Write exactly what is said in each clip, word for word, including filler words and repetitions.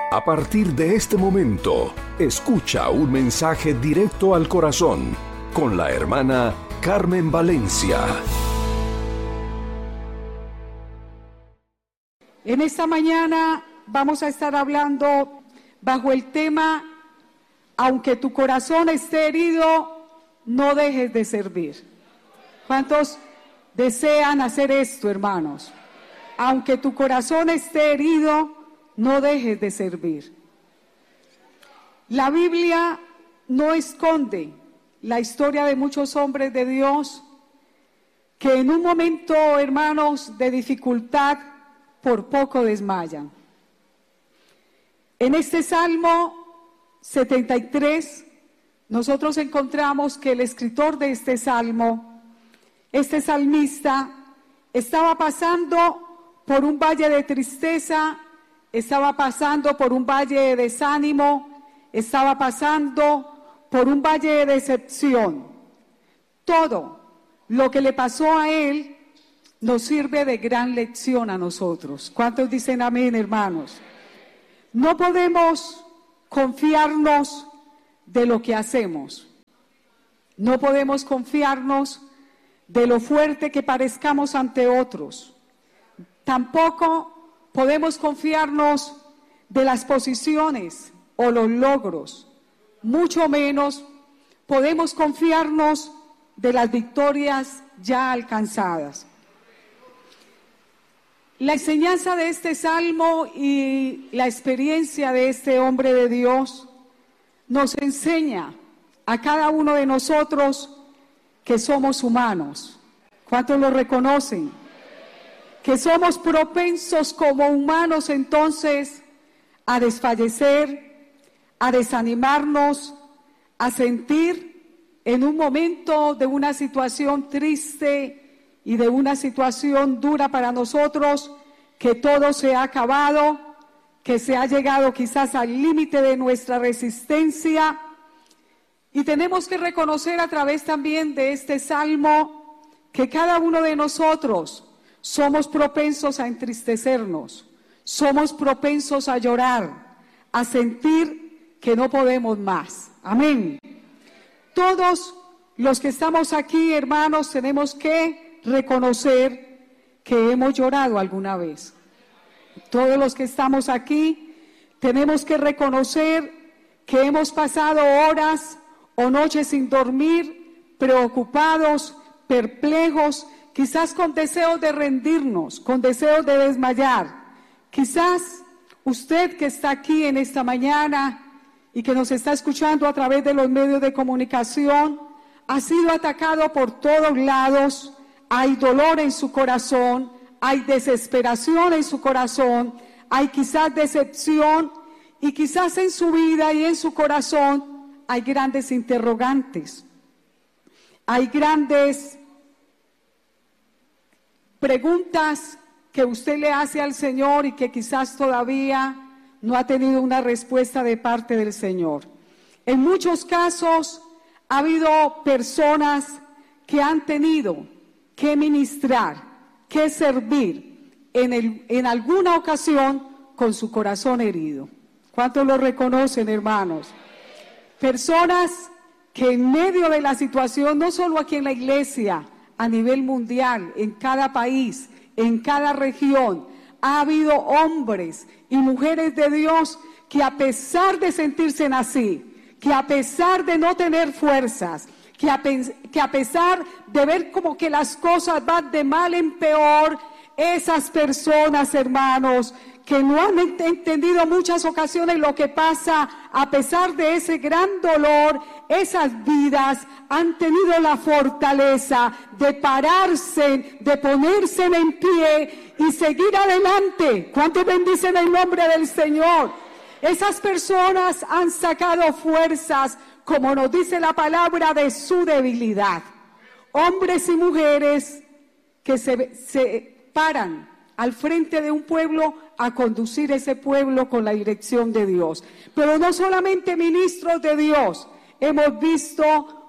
A partir de este momento, escucha un mensaje directo al corazón con la hermana Carmen Valencia. En esta mañana vamos a estar hablando bajo el tema: aunque tu corazón esté herido, no dejes de servir. ¿Cuántos desean hacer esto, hermanos? Aunque tu corazón esté herido, no dejes de servir. La Biblia no esconde la historia de muchos hombres de Dios que en un momento, hermanos, de dificultad, por poco desmayan. En este Salmo setenta y tres, nosotros encontramos que el escritor de este Salmo, este salmista, estaba pasando por un valle de tristeza, estaba pasando por un valle de desánimo, estaba pasando por un valle de decepción. Todo lo que le pasó a él nos sirve de gran lección a nosotros. ¿Cuántos dicen amén, hermanos? No podemos confiarnos de lo que hacemos. No podemos confiarnos de lo fuerte que parezcamos ante otros. Tampoco podemos confiarnos de las posiciones o los logros. Mucho menos podemos confiarnos de las victorias ya alcanzadas. La enseñanza de este salmo y la experiencia de este hombre de Dios nos enseña a cada uno de nosotros que somos humanos. ¿Cuántos lo reconocen? Que somos propensos como humanos entonces a desfallecer, a desanimarnos, a sentir en un momento de una situación triste y de una situación dura para nosotros, que todo se ha acabado, que se ha llegado quizás al límite de nuestra resistencia. Y tenemos que reconocer a través también de este salmo que cada uno de nosotros somos propensos a entristecernos, somos propensos a llorar, a sentir que no podemos más. Amén. Todos los que estamos aquí, hermanos, tenemos que reconocer que hemos llorado alguna vez. Todos los que estamos aquí tenemos que reconocer que hemos pasado horas o noches sin dormir, preocupados, perplejos, quizás con deseos de rendirnos, con deseos de desmayar. Quizás usted que está aquí en esta mañana y que nos está escuchando a través de los medios de comunicación, ha sido atacado por todos lados. Hay dolor en su corazón, hay desesperación en su corazón, hay quizás decepción, y quizás en su vida y en su corazón hay grandes interrogantes, hay grandes preguntas que usted le hace al Señor y que quizás todavía no ha tenido una respuesta de parte del Señor. En muchos casos ha habido personas que han tenido que ministrar, que servir en, el, en alguna ocasión con su corazón herido. ¿Cuántos lo reconocen, hermanos? Personas que en medio de la situación, no solo aquí en la iglesia, a nivel mundial, en cada país, en cada región, ha habido hombres y mujeres de Dios que a pesar de sentirse así, que a pesar de no tener fuerzas, que a, que a pesar de ver como que las cosas van de mal en peor, esas personas, hermanos, que no han entendido muchas ocasiones lo que pasa, a pesar de ese gran dolor, esas vidas han tenido la fortaleza de pararse, de ponerse en pie y seguir adelante. ¿Cuántos bendicen el nombre del Señor? Esas personas han sacado fuerzas, como nos dice la palabra, de su debilidad. Hombres y mujeres que se, se paran al frente de un pueblo a conducir ese pueblo con la dirección de Dios. Pero no solamente ministros de Dios, hemos visto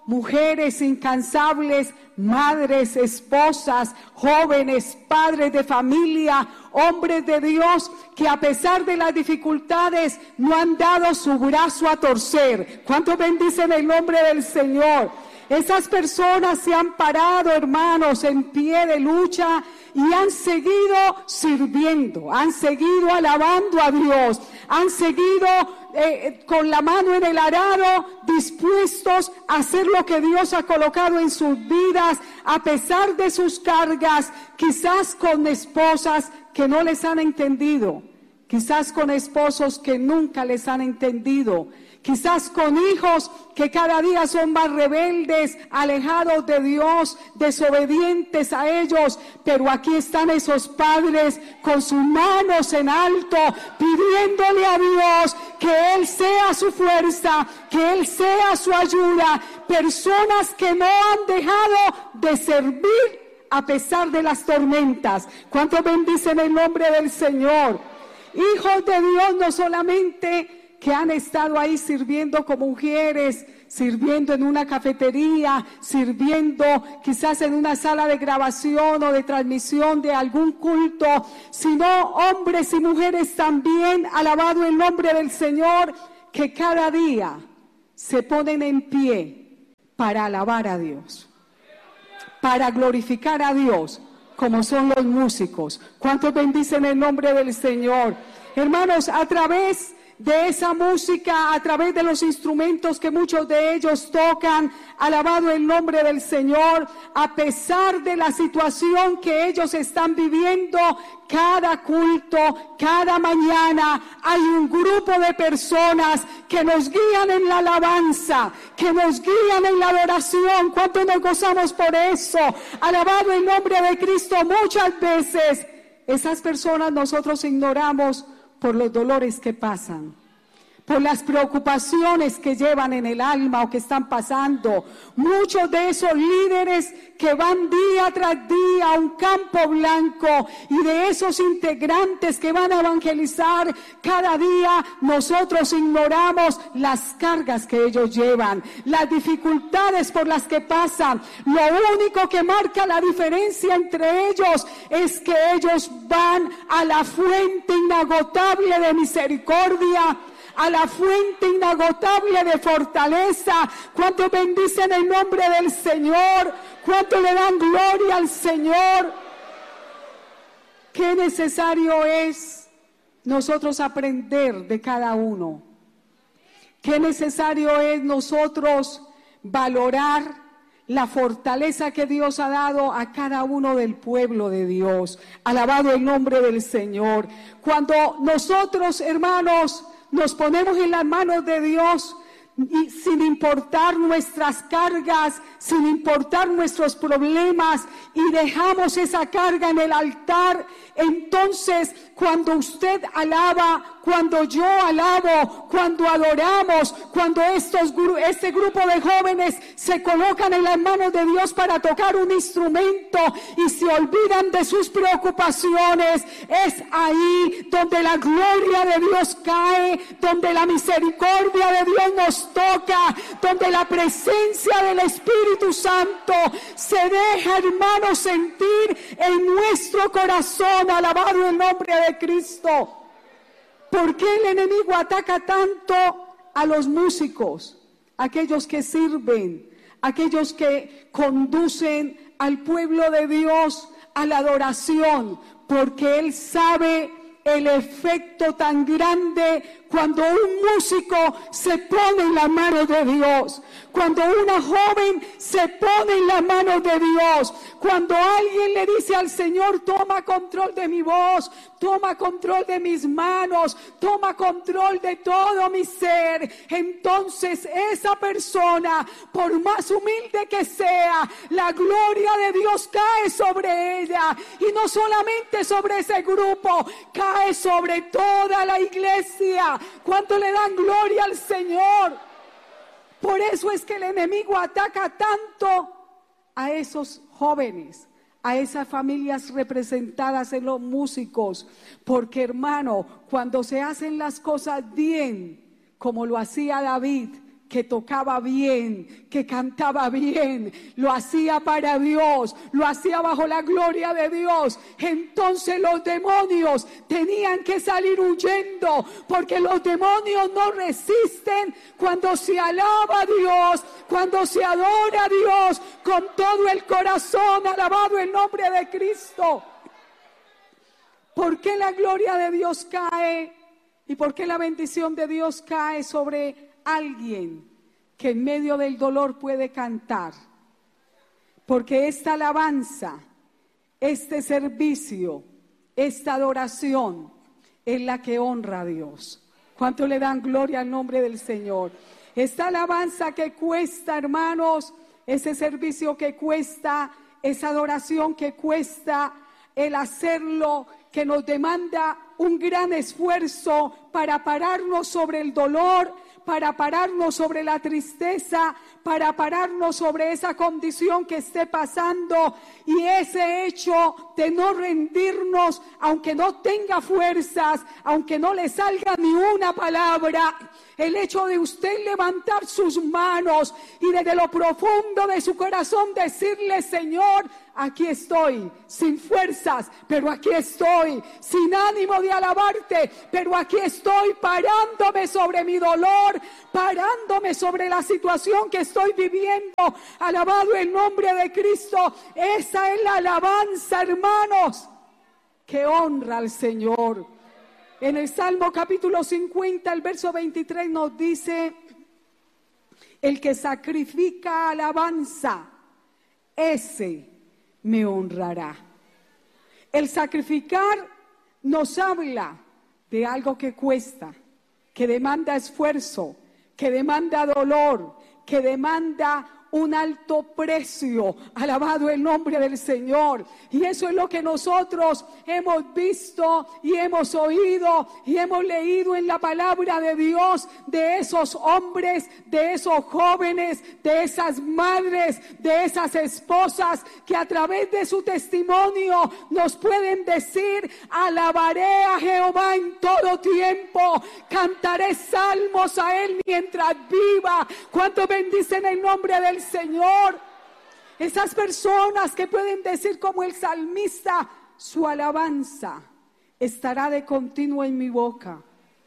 mujeres incansables, madres, esposas, jóvenes, padres de familia, hombres de Dios que a pesar de las dificultades no han dado su brazo a torcer. ¿Cuántos bendicen el nombre del Señor? Esas personas se han parado, hermanos, en pie de lucha y han seguido sirviendo, han seguido alabando a Dios, han seguido eh, con la mano en el arado, dispuestos a hacer lo que Dios ha colocado en sus vidas, a pesar de sus cargas, quizás con esposas que no les han entendido, quizás con esposos que nunca les han entendido, quizás con hijos que cada día son más rebeldes, alejados de Dios, desobedientes a ellos, pero aquí están esos padres con sus manos en alto, pidiéndole a Dios que Él sea su fuerza, que Él sea su ayuda, personas que no han dejado de servir a pesar de las tormentas. ¿Cuántos bendicen el nombre del Señor? Hijos de Dios no solamente que han estado ahí sirviendo como mujeres, sirviendo en una cafetería, sirviendo quizás en una sala de grabación o de transmisión de algún culto, sino hombres y mujeres también, alabado el nombre del Señor, que cada día se ponen en pie para alabar a Dios, para glorificar a Dios, como son los músicos. ¿Cuántos bendicen el nombre del Señor? Hermanos, a través de esa música, a través de los instrumentos que muchos de ellos tocan, alabado el nombre del Señor, a pesar de la situación que ellos están viviendo, cada culto, cada mañana hay un grupo de personas que nos guían en la alabanza, que nos guían en la adoración. ¿Cuánto nos gozamos por eso? Alabado el nombre de Cristo. Muchas veces esas personas nosotros ignoramos por los dolores que pasan, por las preocupaciones que llevan en el alma o que están pasando. Muchos de esos líderes que van día tras día a un campo blanco y de esos integrantes que van a evangelizar cada día, nosotros ignoramos las cargas que ellos llevan, las dificultades por las que pasan. Lo único que marca la diferencia entre ellos es que ellos van a la fuente inagotable de misericordia, a la fuente inagotable de fortaleza. ¿Cuántos bendicen el nombre del Señor? ¿Cuántos le dan gloria al Señor? Qué necesario es nosotros aprender de cada uno. Qué necesario es nosotros valorar la fortaleza que Dios ha dado a cada uno del pueblo de Dios. Alabado el nombre del Señor. Cuando nosotros, hermanos, nos ponemos en las manos de Dios y sin importar nuestras cargas, sin importar nuestros problemas, y dejamos esa carga en el altar, entonces cuando usted alaba, cuando yo alabo, cuando adoramos, cuando estos, este grupo de jóvenes se colocan en las manos de Dios para tocar un instrumento y se olvidan de sus preocupaciones, es ahí donde la gloria de Dios cae, donde la misericordia de Dios nos toca, donde la presencia del Espíritu Santo se deja, hermanos, sentir en nuestro corazón. Alabado el nombre de Cristo. ¿Por qué el enemigo ataca tanto a los músicos, aquellos que sirven, aquellos que conducen al pueblo de Dios a la adoración? Porque él sabe el efecto tan grande cuando un músico se pone en las manos de Dios, cuando una joven se pone en las manos de Dios, cuando alguien le dice al Señor: toma control de mi voz, toma control de mis manos, toma control de todo mi ser. Entonces esa persona, por más humilde que sea, la gloria de Dios cae sobre ella, y no solamente sobre ese grupo, cae sobre toda la iglesia. ¿Cuánto le dan gloria al Señor? Por eso es que el enemigo ataca tanto a esos jóvenes, a esas familias representadas en los músicos, porque, hermano, cuando se hacen las cosas bien, como lo hacía David, que tocaba bien, que cantaba bien, lo hacía para Dios, lo hacía bajo la gloria de Dios. Entonces los demonios tenían que salir huyendo, porque los demonios no resisten cuando se alaba a Dios, cuando se adora a Dios con todo el corazón. Alabado el nombre de Cristo. ¿Por qué la gloria de Dios cae y por qué la bendición de Dios cae sobre alguien que en medio del dolor puede cantar? Porque esta alabanza, este servicio, esta adoración es la que honra a Dios. ¿Cuánto le dan gloria al nombre del Señor? Esta alabanza que cuesta, hermanos, ese servicio que cuesta, esa adoración que cuesta, el hacerlo, que nos demanda un gran esfuerzo para pararnos sobre el dolor, para pararnos sobre la tristeza, para pararnos sobre esa condición que esté pasando, y ese hecho de no rendirnos, aunque no tenga fuerzas, aunque no le salga ni una palabra, el hecho de usted levantar sus manos y desde lo profundo de su corazón decirle: Señor, aquí estoy, sin fuerzas, pero aquí estoy, sin ánimo de alabarte, pero aquí estoy, parándome sobre mi dolor, parándome sobre la situación que estoy viviendo. Alabado el nombre de Cristo. Esa es la alabanza, hermanos, que honra al Señor. En el Salmo capítulo cincuenta, el verso veintitrés nos dice: el que sacrifica alabanza, ese me honrará. El sacrificar nos habla de algo que cuesta, que demanda esfuerzo, que demanda dolor, que demanda un alto precio. Alabado el nombre del Señor. Y eso es lo que nosotros hemos visto y hemos oído y hemos leído en la palabra de Dios, de esos hombres, de esos jóvenes, de esas madres, de esas esposas que a través de su testimonio nos pueden decir: alabaré a Jehová en todo tiempo, cantaré salmos a Él mientras viva. ¿Cuánto bendicen el nombre del Señor? Esas personas que pueden decir como el salmista: su alabanza estará de continuo en mi boca.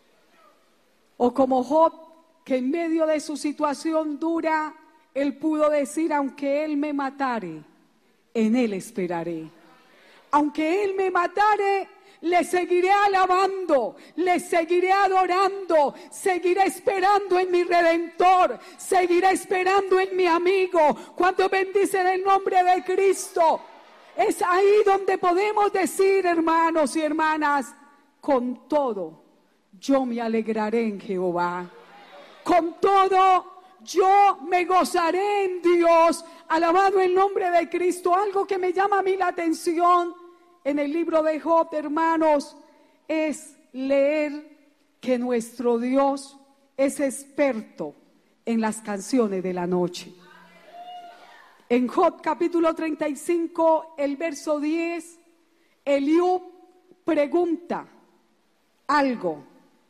O como Job, que en medio de su situación dura, él pudo decir: aunque él me matare, en él esperaré. Aunque él me matare, le seguiré alabando, le seguiré adorando, seguiré esperando en mi Redentor, seguiré esperando en mi amigo. Cuando bendicen el nombre de Cristo, es ahí donde podemos decir, hermanos y hermanas: con todo yo me alegraré en Jehová, con todo yo me gozaré en Dios. Alabado el nombre de Cristo. Algo que me llama a mí la atención en el libro de Job, hermanos, es leer que nuestro Dios es experto en las canciones de la noche. En Job capítulo treinta y cinco, el verso diez, Eliú pregunta algo.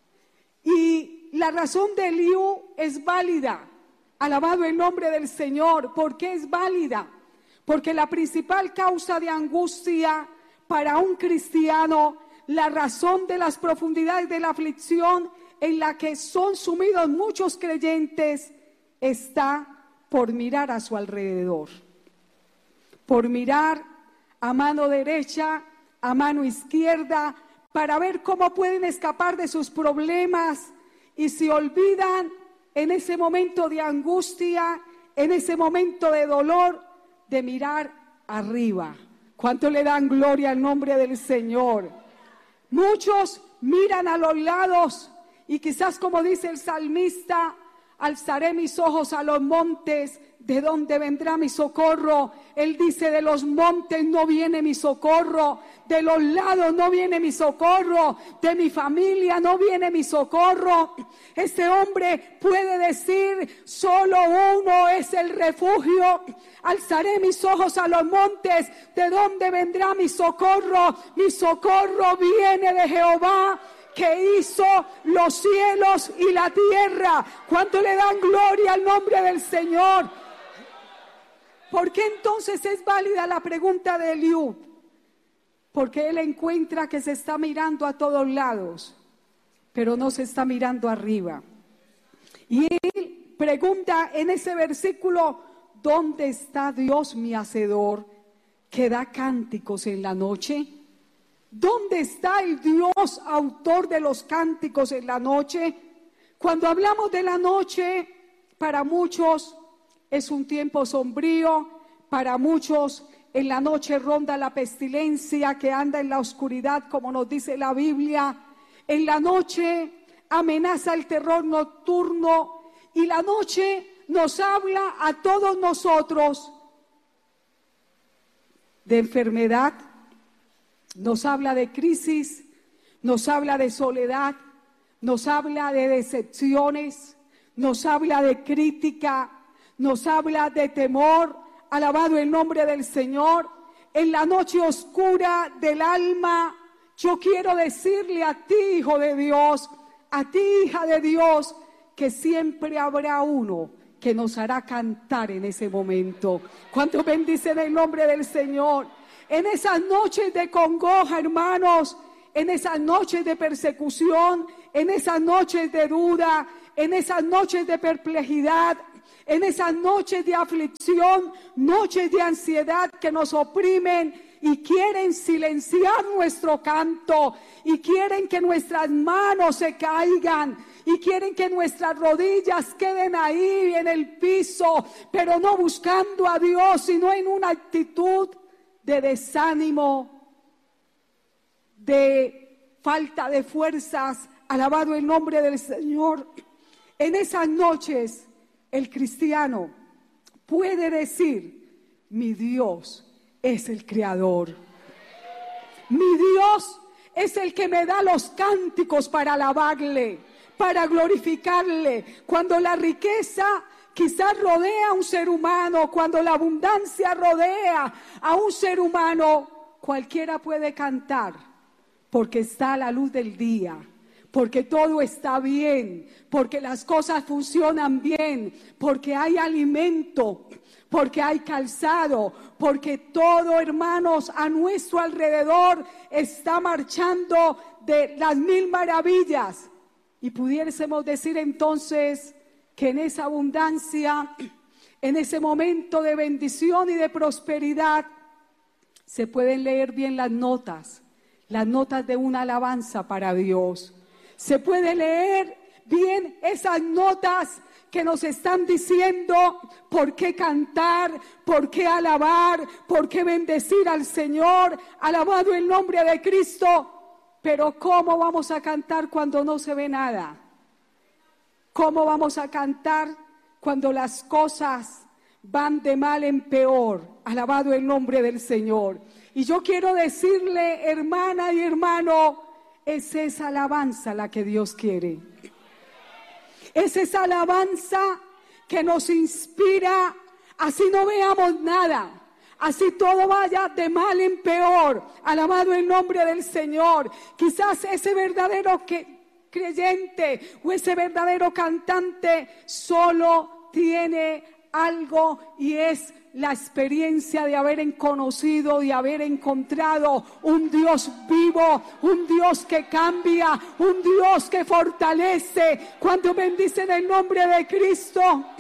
Y la razón de Eliú es válida. Alabado el nombre del Señor. ¿Por qué es válida? Porque la principal causa de angustia para un cristiano, la razón de las profundidades de la aflicción en la que son sumidos muchos creyentes, está por mirar a su alrededor, por mirar a mano derecha, a mano izquierda, para ver cómo pueden escapar de sus problemas, y se olvidan en ese momento de angustia, en ese momento de dolor, de mirar arriba. ¿Cuánto le dan gloria al nombre del Señor? Muchos miran a los lados y quizás, como dice el salmista: alzaré mis ojos a los montes, ¿de dónde vendrá mi socorro? Él dice: de los montes no viene mi socorro, de los lados no viene mi socorro, de mi familia no viene mi socorro. Este hombre puede decir: solo uno es el refugio. Alzaré mis ojos a los montes, ¿de dónde vendrá mi socorro? Mi socorro viene de Jehová, que hizo los cielos y la tierra. ¿Cuánto le dan gloria al nombre del Señor? ¿Por qué entonces es válida la pregunta de Eliú? Porque él encuentra que se está mirando a todos lados, pero no se está mirando arriba. Y él pregunta en ese versículo: ¿dónde está Dios mi hacedor, que da cánticos en la noche? ¿Dónde está el Dios autor de los cánticos en la noche? Cuando hablamos de la noche, para muchos es un tiempo sombrío, para muchos en la noche ronda la pestilencia que anda en la oscuridad, como nos dice la Biblia. En la noche amenaza el terror nocturno, y la noche nos habla a todos nosotros de enfermedad, nos habla de crisis, nos habla de soledad, nos habla de decepciones, nos habla de crítica, nos habla de temor. Alabado el nombre del Señor. En la noche oscura del alma, yo quiero decirle a ti, hijo de Dios, a ti, hija de Dios, que siempre habrá uno que nos hará cantar en ese momento. ¿Cuántos bendicen el nombre del Señor? En esas noches de congoja, hermanos, en esas noches de persecución, en esas noches de duda, en esas noches de perplejidad, en esas noches de aflicción, noches de ansiedad que nos oprimen y quieren silenciar nuestro canto, y quieren que nuestras manos se caigan, y quieren que nuestras rodillas queden ahí en el piso, pero no buscando a Dios, sino en una actitud de desánimo, de falta de fuerzas. Alabado el nombre del Señor. En esas noches el cristiano puede decir: mi Dios es el creador. Mi Dios es el que me da los cánticos para alabarle, para glorificarle. Cuando la riqueza quizás rodea a un ser humano, cuando la abundancia rodea a un ser humano, cualquiera puede cantar, porque está a la luz del día, porque todo está bien, porque las cosas funcionan bien, porque hay alimento, porque hay calzado, porque todo, hermanos, a nuestro alrededor está marchando de las mil maravillas. Y pudiésemos decir entonces que en esa abundancia, en ese momento de bendición y de prosperidad, se pueden leer bien las notas, las notas de una alabanza para Dios. Se puede leer bien esas notas que nos están diciendo por qué cantar, por qué alabar, por qué bendecir al Señor. Alabado el nombre de Cristo. Pero ¿cómo vamos a cantar cuando no se ve nada? ¿Cómo vamos a cantar cuando las cosas van de mal en peor? Alabado el nombre del Señor. Y yo quiero decirle, hermana y hermano, es esa alabanza la que Dios quiere. Es esa alabanza que nos inspira, así no veamos nada, así todo vaya de mal en peor. Alabado el nombre del Señor. Quizás ese verdadero que, creyente o ese verdadero cantante solo tiene algo, y es la experiencia de haber conocido y haber encontrado un Dios vivo, un Dios que cambia, un Dios que fortalece. Cuando bendicen el nombre de Cristo,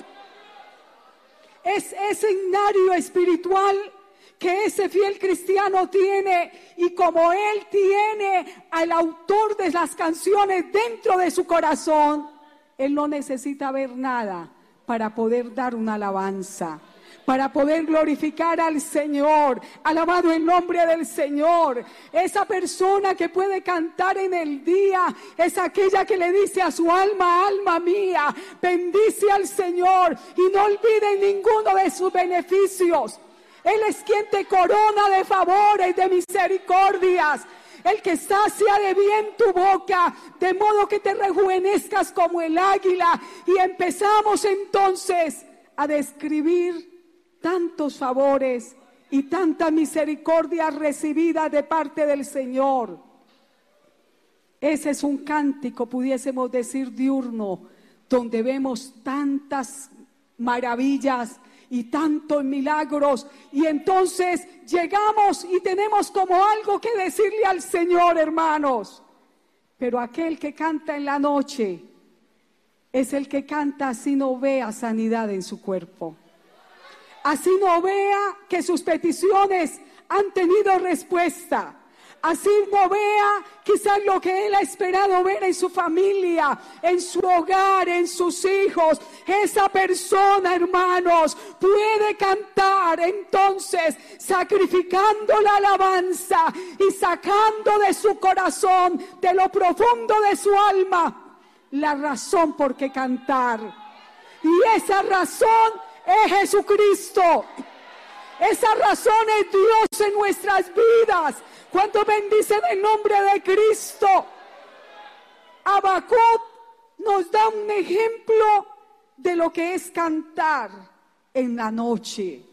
es ese ignario espiritual que ese fiel cristiano tiene, y como él tiene al autor de las canciones dentro de su corazón, él no necesita ver nada para poder dar una alabanza, para poder glorificar al Señor. Alabado el nombre del Señor. Esa persona que puede cantar en el día es aquella que le dice a su alma: alma mía, bendice al Señor y no olvide ninguno de sus beneficios. Él es quien te corona de favores, de misericordias, el que sacia de bien tu boca, de modo que te rejuvenezcas como el águila. Y empezamos entonces a describir tantos favores y tanta misericordia recibida de parte del Señor. Ese es un cántico, pudiésemos decir, diurno, donde vemos tantas maravillas y tantos milagros, y entonces llegamos y tenemos como algo que decirle al Señor, hermanos. Pero aquel que canta en la noche es el que canta así no vea sanidad en su cuerpo, así no vea que sus peticiones han tenido respuesta, así no vea quizás lo que él ha esperado ver en su familia, en su hogar, en sus hijos. Esa persona, hermanos, puede cantar entonces sacrificando la alabanza y sacando de su corazón, de lo profundo de su alma, la razón por qué cantar. Y esa razón es Jesucristo. Esa razón es Dios en nuestras vidas. Cuando bendicen el nombre de Cristo, Habacuc nos da un ejemplo de lo que es cantar en la noche.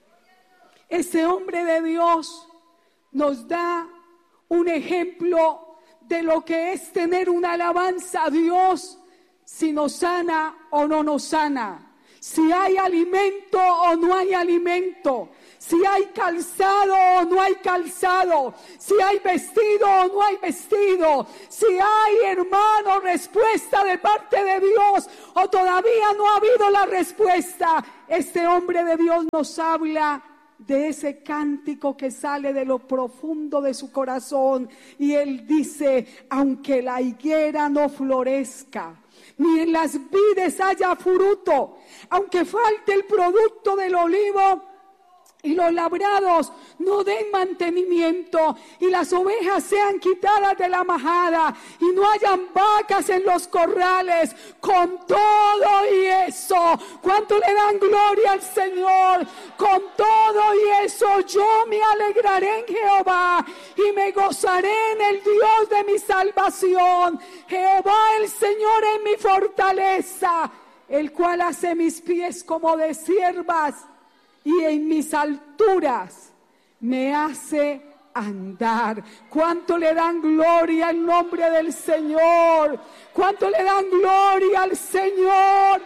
Ese hombre de Dios nos da un ejemplo de lo que es tener una alabanza a Dios, si nos sana o no nos sana, si hay alimento o no hay alimento, si hay calzado o no hay calzado, si hay vestido o no hay vestido, si hay, hermano, respuesta de parte de Dios o todavía no ha habido la respuesta. Este hombre de Dios nos habla de ese cántico que sale de lo profundo de su corazón, y él dice: aunque la higuera no florezca, ni en las vides haya fruto, aunque falte el producto del olivo y los labrados no den mantenimiento, y las ovejas sean quitadas de la majada, y no hayan vacas en los corrales, con todo y eso, ¿cuánto le dan gloria al Señor? Con todo y eso yo me alegraré en Jehová y me gozaré en el Dios de mi salvación. Jehová el Señor es mi fortaleza, el cual hace mis pies como de ciervas, y en mis alturas me hace andar. ¿Cuánto le dan gloria al nombre del Señor? ¿Cuánto le dan gloria al Señor?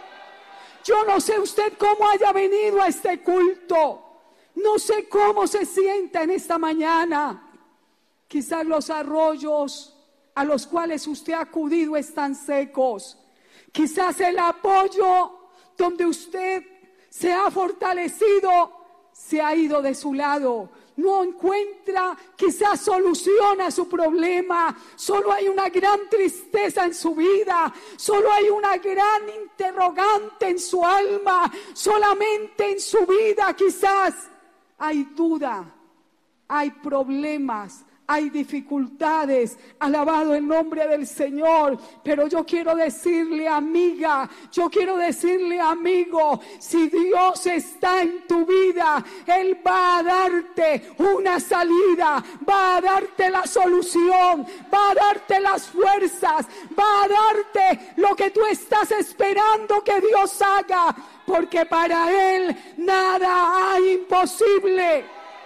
Yo no sé usted cómo haya venido a este culto, no sé cómo se sienta en esta mañana. Quizás los arroyos a los cuales usted ha acudido están secos. Quizás el apoyo donde usted se ha fortalecido se ha ido de su lado. No encuentra quizás solución a su problema. Solo hay una gran tristeza en su vida. Solo hay una gran interrogante en su alma. Solamente en su vida quizás hay duda, hay problemas, hay dificultades. Alabado el nombre del Señor. Pero yo quiero decirle, amiga, yo quiero decirle, amigo, si Dios está en tu vida, Él va a darte una salida, va a darte la solución, va a darte las fuerzas, va a darte lo que tú estás esperando que Dios haga, porque para Él nada hay imposible.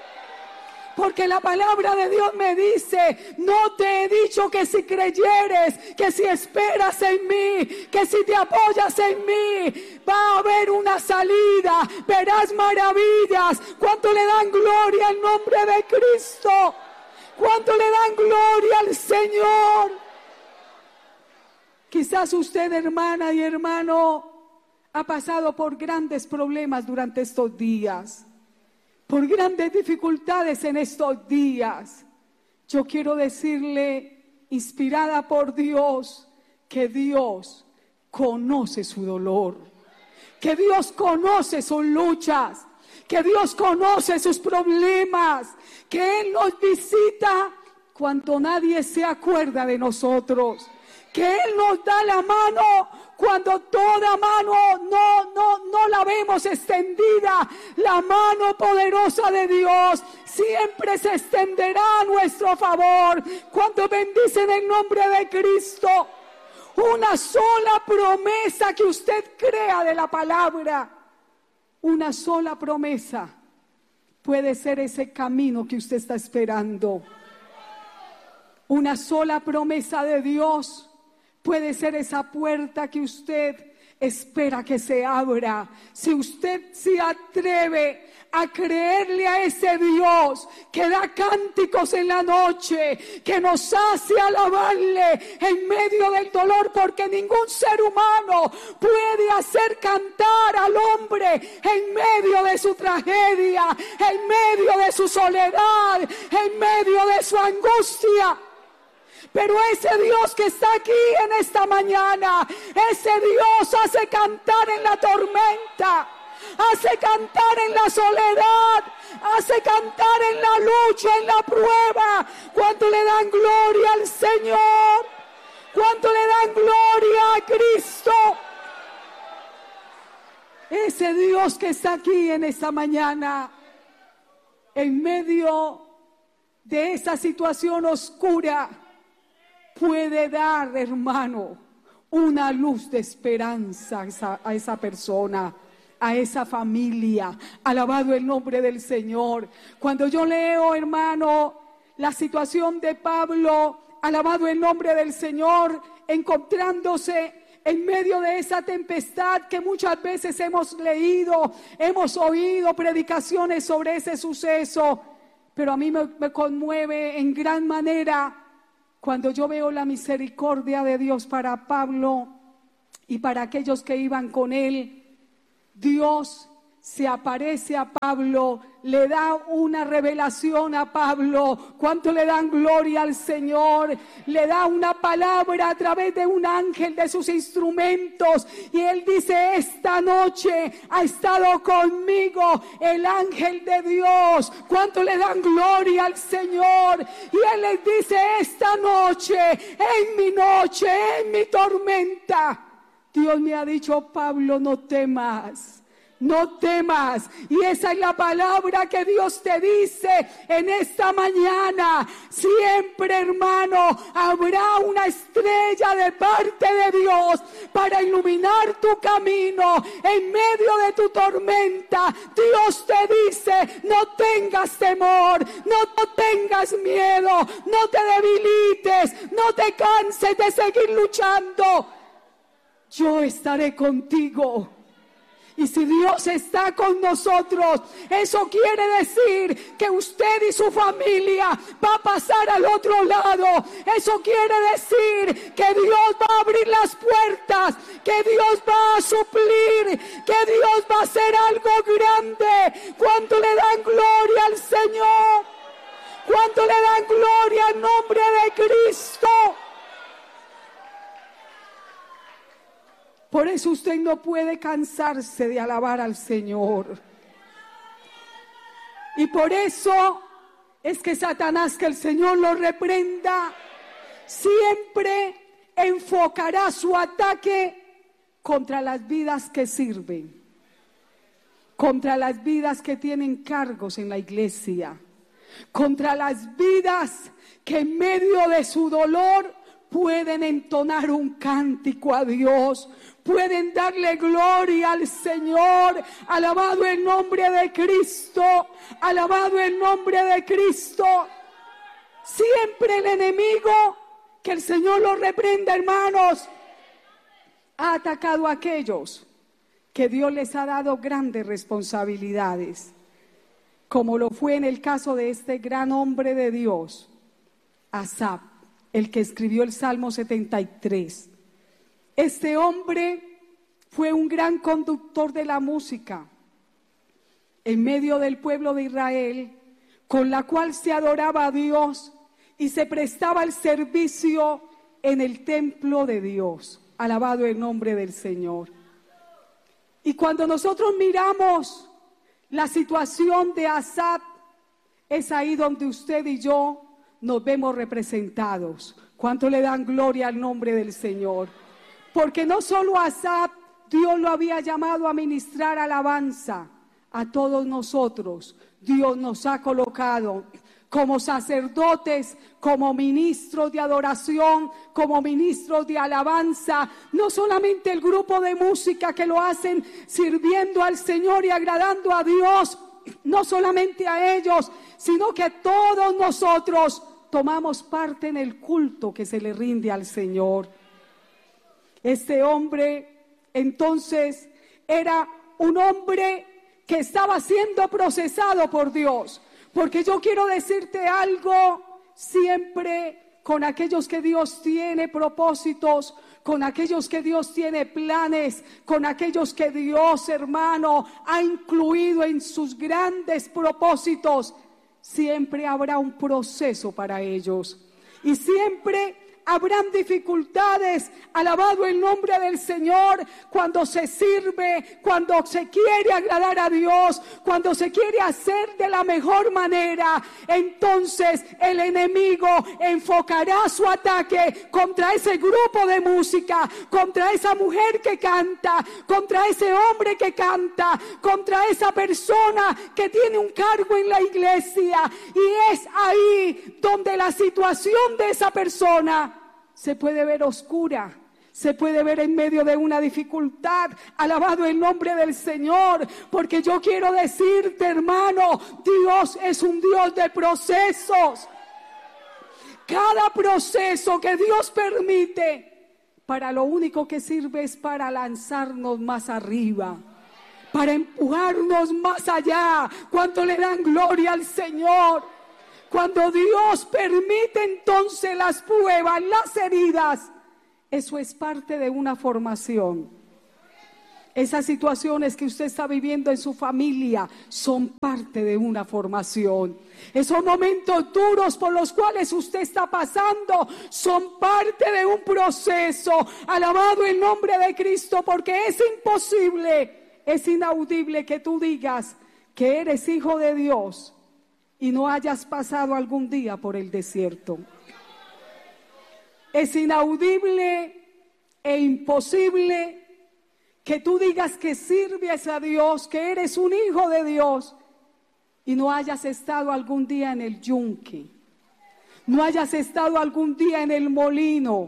Porque la palabra de Dios me dice: no te he dicho que si creyeres, que si esperas en mí, que si te apoyas en mí, va a haber una salida, verás maravillas. ¿Cuánto le dan gloria al nombre de Cristo? ¿Cuánto le dan gloria al Señor? Quizás usted, hermana y hermano, ha pasado por grandes problemas durante estos días, por grandes dificultades en estos días. Yo quiero decirle, inspirada por Dios, que Dios conoce su dolor, que Dios conoce sus luchas, que Dios conoce sus problemas, que Él nos visita cuando nadie se acuerda de nosotros, que Él nos da la mano cuando toda mano no, no, no la vemos extendida. La mano poderosa de Dios siempre se extenderá a nuestro favor. Cuando bendicen el nombre de Cristo, una sola promesa que usted crea de la palabra, una sola promesa puede ser ese camino que usted está esperando. Una sola promesa de Dios puede ser esa puerta que usted espera que se abra. Si usted se atreve a creerle a ese Dios que da cánticos en la noche, que nos hace alabarle en medio del dolor, porque ningún ser humano puede hacer cantar al hombre en medio de su tragedia, en medio de su soledad, en medio de su angustia. Pero ese Dios que está aquí en esta mañana, ese Dios hace cantar en la tormenta, hace cantar en la soledad, hace cantar en la lucha, en la prueba. ¿Cuánto le dan gloria al Señor? ¿Cuánto le dan gloria a Cristo? Ese Dios que está aquí en esta mañana, en medio de esa situación oscura, puede dar, hermano, una luz de esperanza a esa, a esa persona, a esa familia. Alabado el nombre del Señor. Cuando yo leo, hermano, la situación de Pablo, alabado el nombre del Señor, encontrándose en medio de esa tempestad que muchas veces hemos leído, hemos oído predicaciones sobre ese suceso, pero a mí me, me conmueve en gran manera cuando yo veo la misericordia de Dios para Pablo y para aquellos que iban con él. Dios se aparece a Pablo, le da una revelación a Pablo. ¿Cuánto le dan gloria al Señor? Le da una palabra a través de un ángel de sus instrumentos. Y él dice: esta noche ha estado conmigo el ángel de Dios. ¿Cuánto le dan gloria al Señor? Y él les dice: esta noche, en mi noche, en mi tormenta, Dios me ha dicho: Pablo, no temas. No temas. Y esa es la palabra que Dios te dice en esta mañana. Siempre, hermano, habrá una estrella de parte de Dios para iluminar tu camino en medio de tu tormenta. Dios te dice: no tengas temor, no, no tengas miedo, no te debilites, no te canses de seguir luchando. Yo estaré contigo. Y si Dios está con nosotros, eso quiere decir que usted y su familia va a pasar al otro lado. Eso quiere decir que Dios va a abrir las puertas, que Dios va a suplir, que Dios va a hacer algo grande. ¿Cuánto le dan gloria al Señor? ¿Cuánto le dan gloria al nombre de Cristo? Por eso usted no puede cansarse de alabar al Señor. Y por eso es que Satanás, que el Señor lo reprenda, siempre enfocará su ataque contra las vidas que sirven, contra las vidas que tienen cargos en la iglesia, contra las vidas que en medio de su dolor pueden entonar un cántico a Dios, pueden darle gloria al Señor. Alabado el nombre de Cristo, alabado el nombre de Cristo. Siempre el enemigo, que el Señor lo reprenda, hermanos, ha atacado a aquellos que Dios les ha dado grandes responsabilidades, como lo fue en el caso de este gran hombre de Dios, Asaf, el que escribió el Salmo setenta y tres. Este hombre fue un gran conductor de la música en medio del pueblo de Israel, con la cual se adoraba a Dios y se prestaba el servicio en el templo de Dios. Alabado el nombre del Señor. Y cuando nosotros miramos la situación de Asaf, es ahí donde usted y yo nos vemos representados. ¿Cuánto le dan gloria al nombre del Señor? Porque no solo a Asaf Dios lo había llamado a ministrar alabanza, a todos nosotros Dios nos ha colocado como sacerdotes, como ministros de adoración, como ministros de alabanza. No solamente el grupo de música que lo hacen sirviendo al Señor y agradando a Dios, no solamente a ellos, sino que todos nosotros tomamos parte en el culto que se le rinde al Señor. Este hombre, entonces, era un hombre que estaba siendo procesado por Dios. Porque yo quiero decirte algo, siempre con aquellos que Dios tiene propósitos, con aquellos que Dios tiene planes, con aquellos que Dios, hermano, ha incluido en sus grandes propósitos, siempre habrá un proceso para ellos. Y siempre habrán dificultades, alabado el nombre del Señor, cuando se sirve, cuando se quiere agradar a Dios, cuando se quiere hacer de la mejor manera. Entonces el enemigo enfocará su ataque contra ese grupo de música, contra esa mujer que canta, contra ese hombre que canta, contra esa persona que tiene un cargo en la iglesia. Y es ahí donde la situación de esa persona se puede ver oscura, se puede ver en medio de una dificultad. Alabado el nombre del Señor, porque yo quiero decirte, hermano, Dios es un Dios de procesos. Cada proceso que Dios permite, para lo único que sirve es para lanzarnos más arriba, para empujarnos más allá. ¿Cuánto le dan gloria al Señor? Cuando Dios permite entonces las pruebas, las heridas, eso es parte de una formación. Esas situaciones que usted está viviendo en su familia son parte de una formación. Esos momentos duros por los cuales usted está pasando son parte de un proceso. Alabado el nombre de Cristo, porque es imposible, es inaudible que tú digas que eres hijo de Dios y no hayas pasado algún día por el desierto. Es inaudible e imposible que tú digas que sirves a Dios, que eres un hijo de Dios, y no hayas estado algún día en el yunque, no hayas estado algún día en el molino,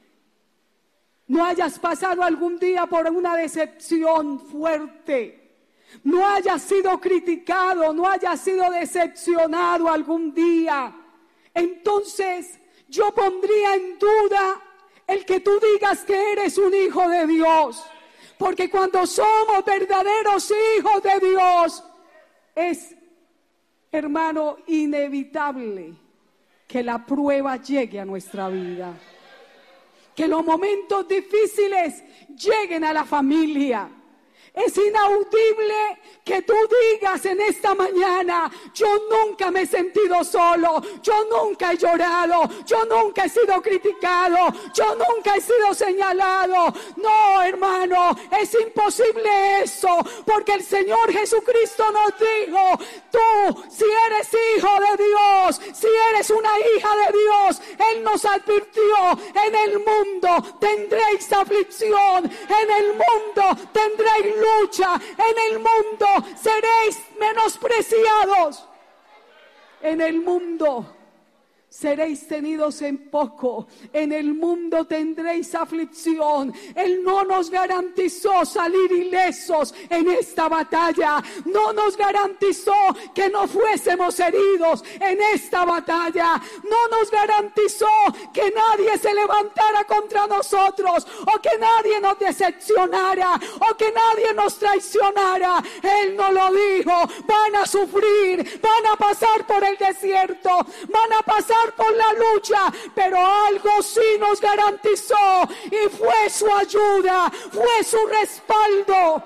no hayas pasado algún día por una decepción fuerte, no hayas sido criticado, no hayas sido decepcionado algún día. Entonces yo pondría en duda el que tú digas que eres un hijo de Dios, porque cuando somos verdaderos hijos de Dios, es, hermano, inevitable que la prueba llegue a nuestra vida, que los momentos difíciles lleguen a la familia. Es inaudible que tú digas en esta mañana: yo nunca me he sentido solo, yo nunca he llorado, yo nunca he sido criticado, yo nunca he sido señalado. No, hermano, es imposible eso, porque el Señor Jesucristo nos dijo: tú, si eres hijo de Dios, si eres una hija de Dios, Él nos advirtió: en el mundo tendréis aflicción, en el mundo tendréis lucha, en el mundo seréis menospreciados, en el mundo seréis tenidos en poco, en el mundo tendréis aflicción. Él no nos garantizó salir ilesos en esta batalla, no nos garantizó que no fuésemos heridos en esta batalla, no nos garantizó que nadie se levantara contra nosotros, o que nadie nos decepcionara, o que nadie nos traicionara. Él nos lo dijo: van a sufrir, van a pasar por el desierto, van a pasar por la lucha, pero algo sí nos garantizó, y fue su ayuda, fue su respaldo.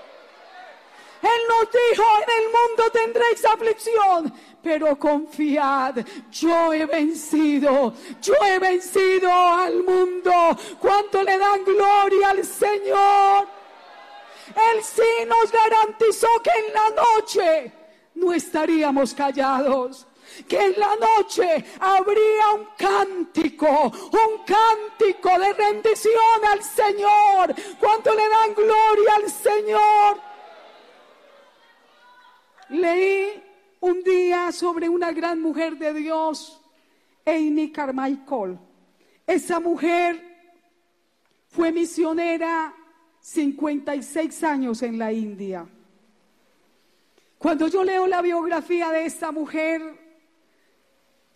Él nos dijo: en el mundo tendréis aflicción, pero confiad, yo he vencido, yo he vencido al mundo. ¿Cuánto le dan gloria al Señor? Él sí nos garantizó que en la noche no estaríamos callados, que en la noche habría un cántico, un cántico de rendición al Señor. ¿Cuánto le dan gloria al Señor? Leí un día sobre una gran mujer de Dios, Amy Carmichael. Esa mujer fue misionera cincuenta y seis años en la India. Cuando yo leo la biografía de esta mujer,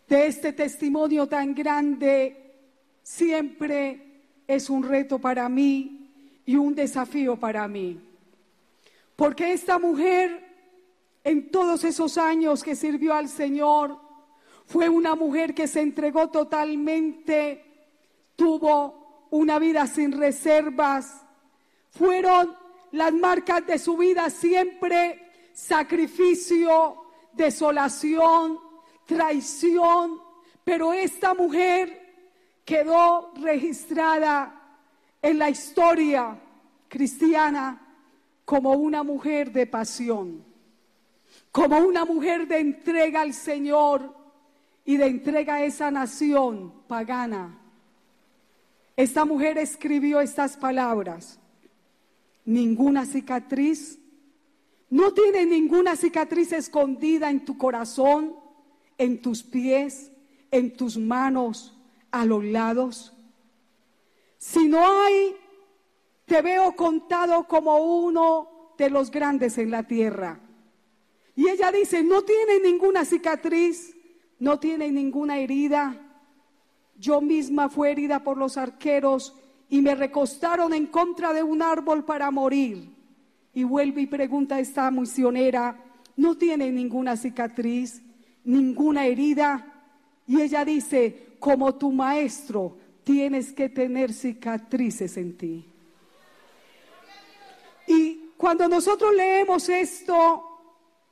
de este testimonio tan grande siempre es un reto para mí y un desafío para mí. Porque esta mujer, en todos esos años que sirvió al Señor, fue una mujer que se entregó totalmente, tuvo una vida sin reservas. Fueron las marcas de su vida siempre sacrificio, desolación, traición, pero esta mujer quedó registrada en la historia cristiana como una mujer de pasión, como una mujer de entrega al Señor y de entrega a esa nación pagana. Esta mujer escribió estas palabras: ninguna cicatriz, no tiene ninguna cicatriz escondida en tu corazón, en tus pies, en tus manos, a los lados. Si no hay, te veo contado como uno de los grandes en la tierra. Y ella dice, no tiene ninguna cicatriz, no tiene ninguna herida. Yo misma fui herida por los arqueros y me recostaron en contra de un árbol para morir. Y vuelve y pregunta a esta misionera, no tiene ninguna cicatriz, ninguna herida. Y ella dice, como tu maestro, tienes que tener cicatrices en ti. Y cuando nosotros leemos esto,